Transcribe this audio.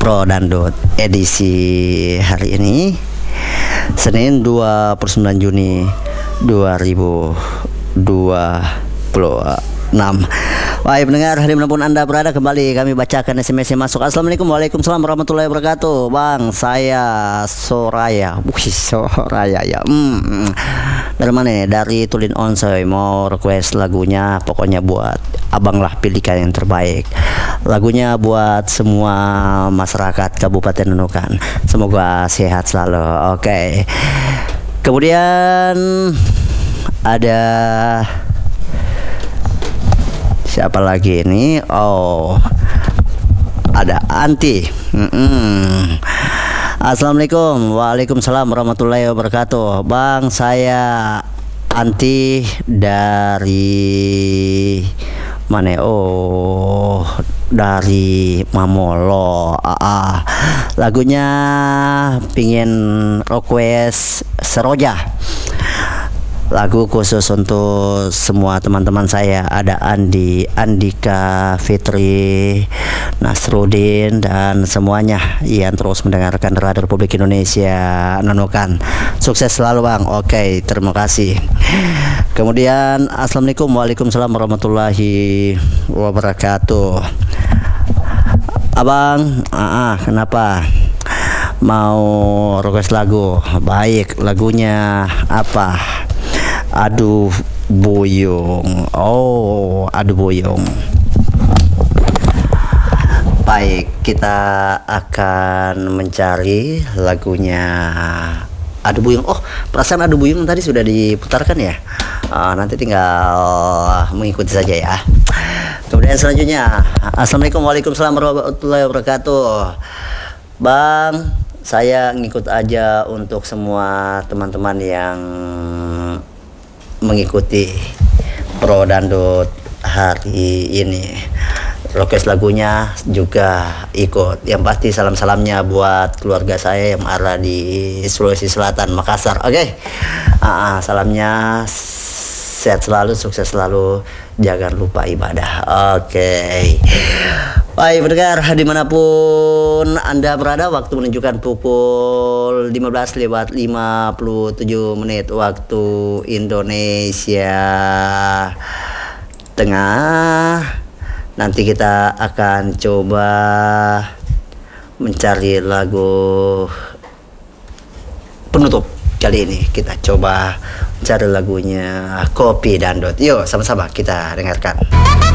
Pro Dangdut edisi hari ini Senin 29 Juni 2026. Wahai pendengar, dimanapun Anda berada, kembali kami bacakan SMS yang masuk. Assalamualaikum, waalaikumsalam warahmatullahi wabarakatuh. Bang, saya Soraya. Soraya ya. Dari mana nih? Dari Tulin Onsoy. Mau request lagunya, pokoknya buat abang lah, pilihkan yang terbaik. Lagunya buat semua masyarakat Kabupaten Nunukan. Semoga sehat selalu. Oke. Kemudian ada siapa lagi ini? Oh, ada Anti. Assalamualaikum, waalaikumsalam warahmatullahi wabarakatuh. Bang, saya Anti dari mana? Oh, dari Mamolo. Lagunya pingin request Seroja. Lagu khusus untuk semua teman-teman saya. Ada Andi, Andika, Fitri, Nasrudin, dan semuanya yang terus mendengarkan Radio Republik Indonesia Nunukan. Sukses selalu bang. Oke, terima kasih. Kemudian assalamualaikum, waalaikumsalam warahmatullahi wabarakatuh. Abang, kenapa mau request lagu? Baik, lagunya apa? Aduh Boyong. Oh, Aduh Boyong. Baik, kita akan mencari lagunya Aduh Boyong. Oh, perasaan Aduh Boyong tadi sudah diputarkan ya. Nanti tinggal mengikuti saja ya. Kemudian selanjutnya, assalamualaikum, waalaikumsalam warahmatullahi wabarakatuh. Bang, saya ngikut aja untuk semua teman-teman yang mengikuti Pro Dangdut hari ini. Request lagunya juga ikut. Yang pasti salam-salamnya buat keluarga saya yang ada di Sulawesi Selatan, Makassar. Oke. Salamnya sehat selalu, sukses selalu, jangan lupa ibadah. Oke. Baik pendengar, dimanapun Anda berada, waktu menunjukkan pukul 15:57 waktu Indonesia Tengah. Nanti kita akan coba mencari lagu penutup. Kali ini kita coba mencari lagunya Kopi Dangdut. Yuk sama-sama kita dengarkan.